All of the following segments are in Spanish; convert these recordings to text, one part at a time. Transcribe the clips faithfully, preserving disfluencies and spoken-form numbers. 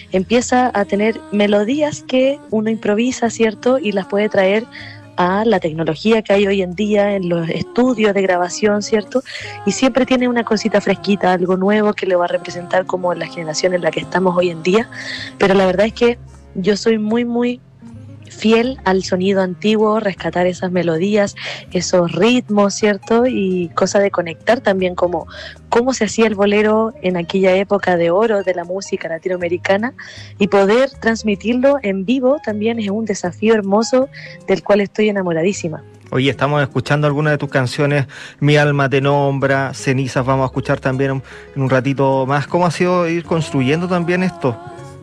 empieza a tener melodías que uno improvisa, ¿cierto? Y las puede traer a la tecnología que hay hoy en día en los estudios de grabación, ¿cierto? Y siempre tiene una cosita fresquita, algo nuevo que le va a representar como la generación en la que estamos hoy en día. Pero la verdad es que yo soy muy, muy fiel al sonido antiguo, rescatar esas melodías, esos ritmos, ¿cierto? Y cosa de conectar también como cómo se hacía el bolero en aquella época de oro de la música latinoamericana, y poder transmitirlo en vivo también es un desafío hermoso del cual estoy enamoradísima. Oye, estamos escuchando algunas de tus canciones, Mi alma te nombra, Cenizas, vamos a escuchar también en un ratito más. ¿Cómo ha sido ir construyendo también esto?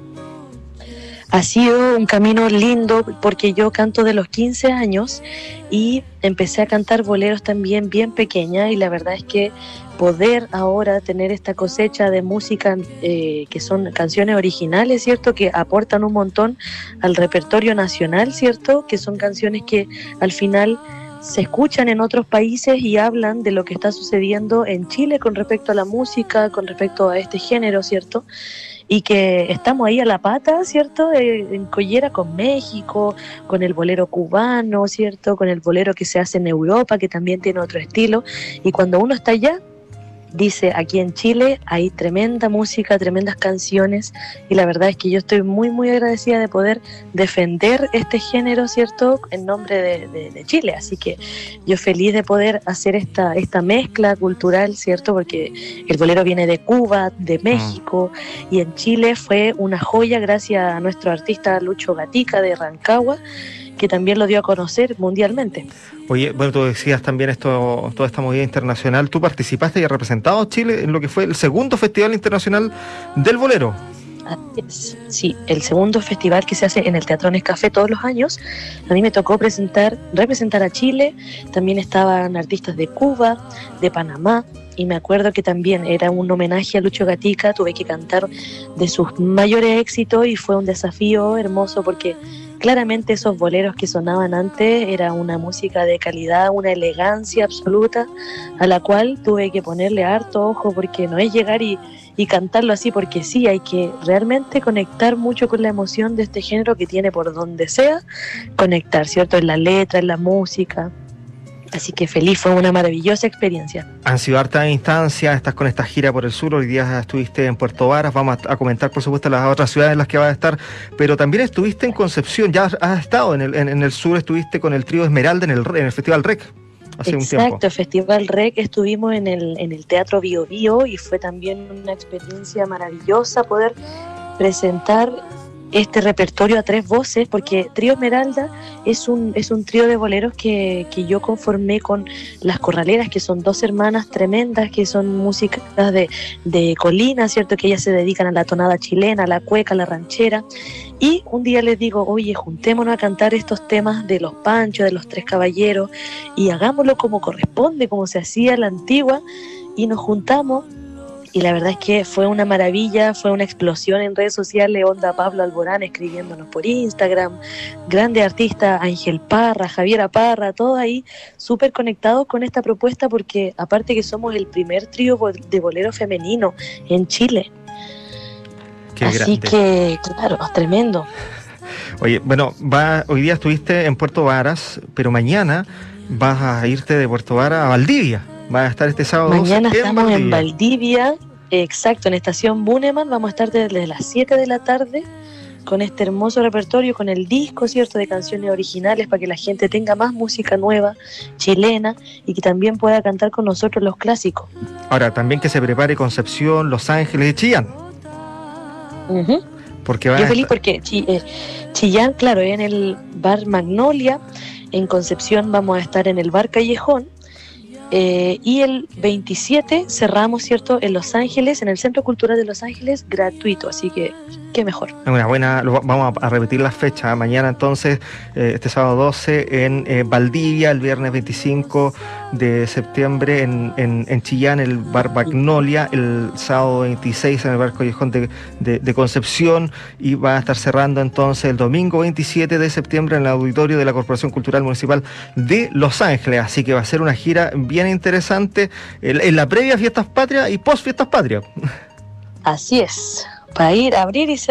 Ha sido un camino lindo porque yo canto de los quince años y empecé a cantar boleros también bien pequeña, y la verdad es que poder ahora tener esta cosecha de música eh, que son canciones originales, ¿cierto? Que aportan un montón al repertorio nacional, ¿cierto? Que son canciones que al final se escuchan en otros países y hablan de lo que está sucediendo en Chile con respecto a la música, con respecto a este género, ¿cierto? Y que estamos ahí a la pata, ¿cierto? En collera con México, con el bolero cubano, ¿cierto? Con el bolero que se hace en Europa, que también tiene otro estilo. Y cuando uno está allá, dice, aquí en Chile hay tremenda música, tremendas canciones, y la verdad es que yo estoy muy, muy agradecida de poder defender este género, ¿cierto?, en nombre de, de, de Chile. Así que yo feliz de poder hacer esta, esta mezcla cultural, ¿cierto?, porque el bolero viene de Cuba, de México, y en Chile fue una joya gracias a nuestro artista Lucho Gatica de Rancagua, que también lo dio a conocer mundialmente. Oye, bueno, tú decías también esto, toda esta movida internacional. Tú participaste y has representado a Chile en lo que fue el segundo Festival Internacional del Bolero. Así es. Sí, el segundo festival que se hace en el Teatro Nescafé todos los años. A mí me tocó presentar, representar a Chile. También estaban artistas de Cuba, de Panamá, y me acuerdo que también era un homenaje a Lucho Gatica. Tuve que cantar de sus mayores éxitos y fue un desafío hermoso porque claramente esos boleros que sonaban antes era una música de calidad, una elegancia absoluta, a la cual tuve que ponerle harto ojo, porque no es llegar y, y cantarlo así porque sí, hay que realmente conectar mucho con la emoción de este género que tiene por donde sea conectar, ¿cierto? En la letra, en la música. Así que feliz, fue una maravillosa experiencia. Han sido hartas instancias, estás con esta gira por el sur, hoy día estuviste en Puerto Varas, vamos a, a comentar por supuesto las otras ciudades en las que vas a estar, pero también estuviste en Concepción, ya has, has estado en el, en, en el sur, estuviste con el trío Esmeralda en el, en el Festival R E C hace Exacto, un tiempo. Exacto, Festival R E C, estuvimos en el, en el Teatro Bio Bio y fue también una experiencia maravillosa poder presentar este repertorio a tres voces, porque Trío Esmeralda es un, es un trío de boleros que, que yo conformé con las Corraleras, que son dos hermanas tremendas, que son músicas de, de colina, ¿cierto? Que ellas se dedican a la tonada chilena, a la cueca, a la ranchera. Y un día les digo, oye, juntémonos a cantar estos temas de los Panchos, de los Tres Caballeros, y hagámoslo como corresponde, como se hacía a la antigua, y nos juntamos. Y la verdad es que fue una maravilla, fue una explosión en redes sociales, onda Pablo Alborán escribiéndonos por Instagram, grande artista Ángel Parra, Javiera Parra, todos ahí súper conectados con esta propuesta, porque aparte que somos el primer trío de bolero femenino en Chile. Qué Así grande. Que, claro, tremendo. Oye, bueno, va, hoy día estuviste en Puerto Varas, pero mañana vas a irte de Puerto Varas a Valdivia. Va a estar este sábado Mañana doce estamos en Valdivia. en Valdivia, exacto, en Estación Buneman. Vamos a estar desde las siete de la tarde con este hermoso repertorio, con el disco, ¿cierto?, de canciones originales, para que la gente tenga más música nueva, chilena, y que también pueda cantar con nosotros los clásicos. Ahora, también que se prepare Concepción, Los Ángeles y Chillán. Uh-huh. Porque va Yo a feliz estar... porque Ch- eh, Chillán, claro, en el bar Magnolia. En Concepción vamos a estar en el bar Callejón. Eh, y el veintisiete cerramos, ¿cierto?, en Los Ángeles, en el Centro Cultural de Los Ángeles, gratuito, así que qué mejor. Una buena, lo, vamos a, a repetir las fechas. Mañana entonces, eh, este sábado doce en eh, Valdivia, el viernes veinticinco de septiembre en, en, en Chillán, el bar Magnolia, el sábado veintiséis en el bar Callejón de, de, de Concepción, y va a estar cerrando entonces el domingo veintisiete de septiembre en el auditorio de la Corporación Cultural Municipal de Los Ángeles. Así que va a ser una gira bien interesante en, en la previa Fiestas Patrias y post Fiestas Patrias. Así es, para ir a abrir y cerrar.